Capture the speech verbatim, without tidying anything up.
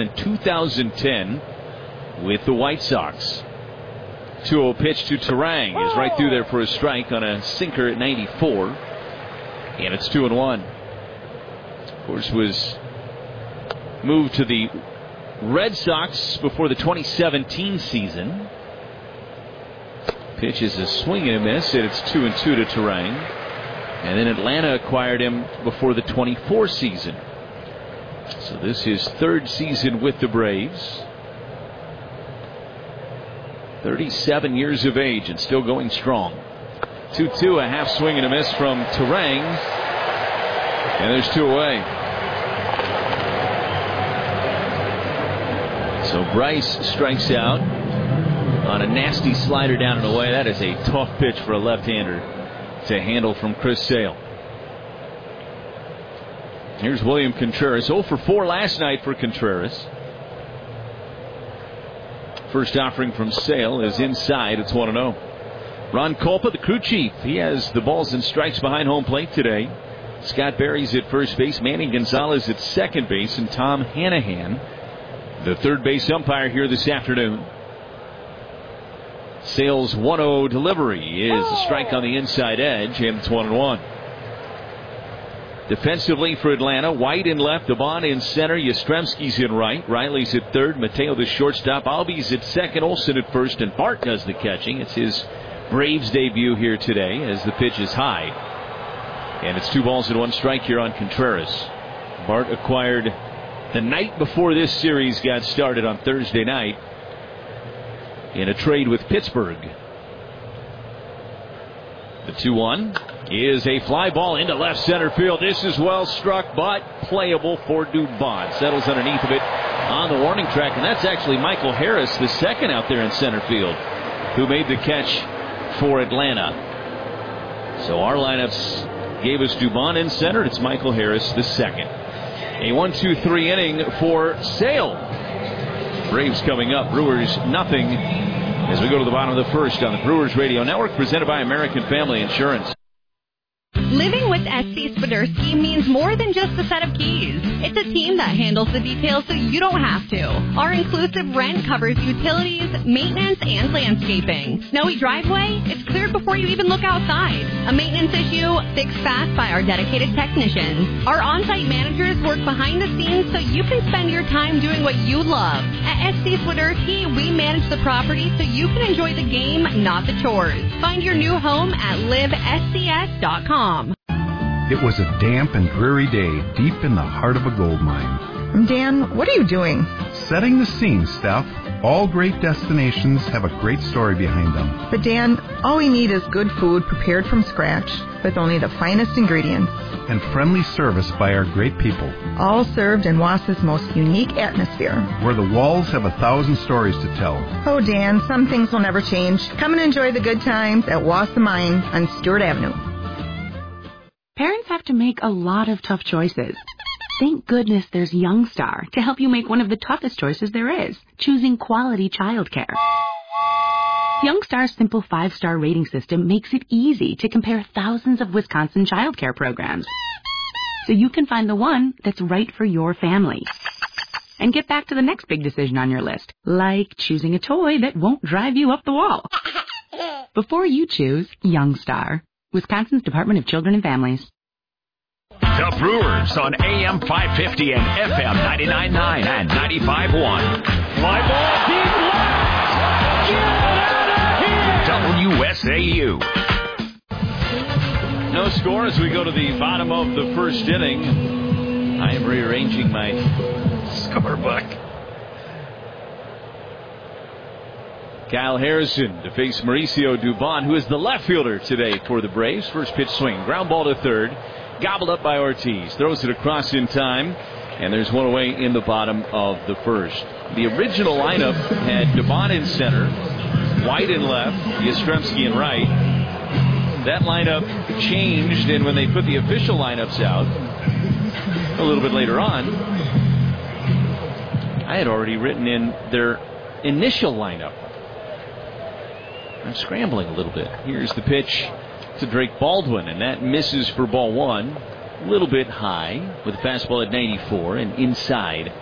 in two thousand ten with the White Sox. two oh pitch to Turang is right through there for a strike on a sinker at ninety-four. And it's two and one. Of course, was moved to the Red Sox before the twenty seventeen season. Pitch is a swing and a miss, and it's two and two to Turang. And then Atlanta acquired him before the twenty-four season. So this is third season with the Braves. thirty-seven years of age and still going strong. two two, a half swing and a miss from Turang. And there's two away. So Bryce strikes out on a nasty slider down and away. That is a tough pitch for a left-hander to handle from Chris Sale. Here's William Contreras. oh for four last night for Contreras. First offering from Sale is inside. It's one and oh. Ron Kolpa, the crew chief. He has the balls and strikes behind home plate today. Scott Berry's at first base. Manny Gonzalez at second base. And Tom Hanahan, the third base umpire here this afternoon. Sale's one oh delivery is a strike on the inside edge, and it's one and one. Defensively for Atlanta, White in left, Devon in center, Yastrzemski's in right, Riley's at third, Mateo the shortstop, Albies at second, Olsen at first, and Bart does the catching. It's his Braves debut here today as the pitch is high. And it's two balls and one strike here on Contreras. Bart acquired the night before this series got started on Thursday night in a trade with Pittsburgh. The two one is a fly ball into left center field. This is well struck, but playable for Dubon. Settles underneath of it on the warning track, and that's actually Michael Harris, the second out there in center field, who made the catch for Atlanta. So our lineups gave us Dubon in center. It's Michael Harris, the second. A one two three inning for Sale. Braves coming up. Brewers nothing as we go to the bottom of the first on the Brewers Radio Network, presented by American Family Insurance. Living with S C Swiderski means more than just a set of keys. It's a team that handles the details so you don't have to. Our inclusive rent covers utilities, maintenance, and landscaping. Snowy driveway? It's cleared before you even look outside. A maintenance issue? Fixed fast by our dedicated technicians. Our on-site managers work behind the scenes so you can spend your time doing what you love. At S C Swiderski, we manage the property so you can enjoy the game, not the chores. Find your new home at live S C S dot com. It was a damp and dreary day deep in the heart of a gold mine. Dan, what are you doing? Setting the scene, Steph. All great destinations have a great story behind them. But Dan, all we need is good food prepared from scratch with only the finest ingredients. And friendly service by our great people. All served in Wasa's most unique atmosphere. Where the walls have a thousand stories to tell. Oh, Dan, some things will never change. Come and enjoy the good times at Wasa Mine on Stewart Avenue. Parents have to make a lot of tough choices. Thank goodness there's Youngstar to help you make one of the toughest choices there is, choosing quality childcare. Youngstar's simple five-star rating system makes it easy to compare thousands of Wisconsin childcare programs, so you can find the one that's right for your family. And get back to the next big decision on your list, like choosing a toy that won't drive you up the wall. Before you choose Youngstar, Wisconsin's Department of Children and Families. The Brewers on A M five fifty and F M ninety-nine point nine and ninety-five point one. Fly ball deep left. Get out of here. W S A U. No score as we go to the bottom of the first inning. I am rearranging my scorebook. Kyle Harrison to face Mauricio Dubon, who is the left fielder today for the Braves. First pitch swing, ground ball to third, gobbled up by Ortiz. Throws it across in time, and there's one away in the bottom of the first. The original lineup had Dubon in center, White in left, Yastrzemski in right. That lineup changed, and when they put the official lineups out a little bit later on, I had already written in their initial lineup. I'm scrambling a little bit. Here's the pitch to Drake Baldwin, and that misses for ball one. A little bit high with a fastball at ninety-four and inside